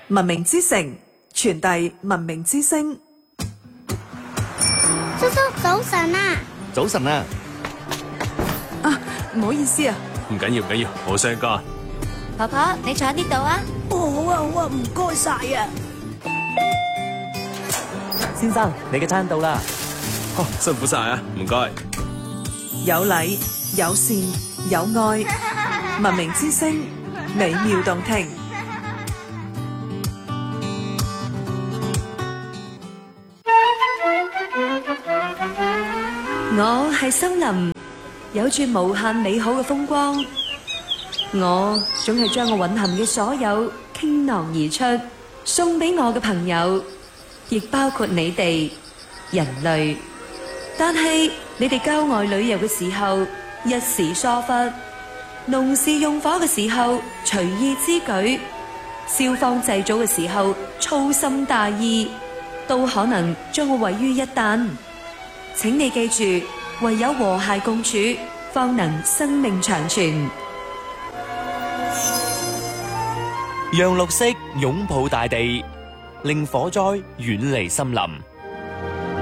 文明之城，傳遞文明之聲。 叔叔早晨啊！ 早晨啊！ 唔好意思啊， 唔緊要唔緊要，我相干。 婆婆，你坐喺呢度啊。 好啊，唔該晒啊！ 先生，你嘅餐到啦。 辛苦晒啊，唔該。 有禮有善有愛，文明之聲，美妙動聽。 我係森林，有住無限美好嘅風光。我總係將我蘊含嘅所有傾囊而出，送俾我嘅朋友，亦包括你哋人類。但係你哋郊外旅遊嘅時候一時疏忽，農事用火嘅時候隨意之舉，燒荒祭祖嘅時候粗心大意，都可能將我毀於一旦。請你記住，唯有和諧共處，方能生命長存。 讓綠色擁抱大地，令火災遠離森林。